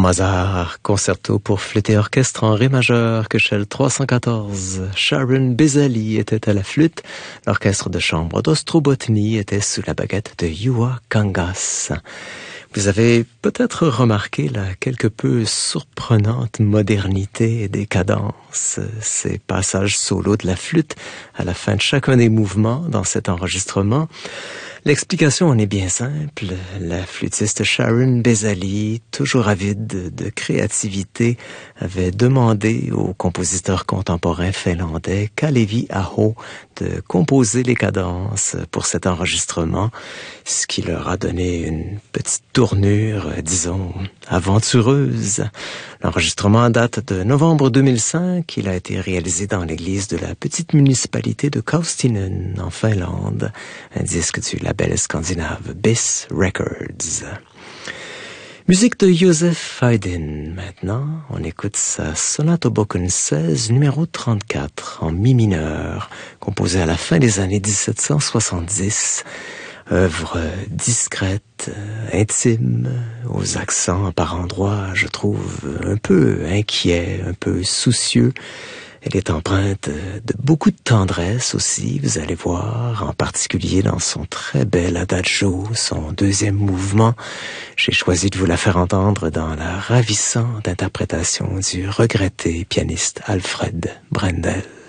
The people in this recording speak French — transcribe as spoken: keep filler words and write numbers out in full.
Mozart, concerto pour flûte et orchestre en ré majeur, Köchel trois cent quatorze. Sharon Bezali était à la flûte. L'orchestre de chambre d'Ostrobotny était sous la baguette de Juha Kangas. Vous avez peut-être remarqué la quelque peu surprenante modernité et décadence, ces passages solos de la flûte à la fin de chacun des mouvements dans cet enregistrement. L'explication en est bien simple. La flûtiste Sharon Bezali, toujours avide de, de créativité, avait demandé au compositeur contemporain finlandais Kalevi Aho de composer les cadences pour cet enregistrement, ce qui leur a donné une petite tournure, disons, aventureuse. L'enregistrement date de novembre deux mille cinq. Il a été réalisé dans l'église de la petite municipalité de Kaustinen, en Finlande. Un disque du label scandinave Biss Records. Musique de Joseph Haydn. Maintenant, on écoute sa sonate au Boken seize, numéro trente-quatre, en mi mineur, composée à la fin des années dix-sept cent soixante-dix. Œuvre discrète, intime, aux accents par endroits, je trouve, un peu inquiets, un peu soucieux. Elle est empreinte de beaucoup de tendresse aussi, vous allez voir, en particulier dans son très bel adagio, son deuxième mouvement. J'ai choisi de vous la faire entendre dans la ravissante interprétation du regretté pianiste Alfred Brendel.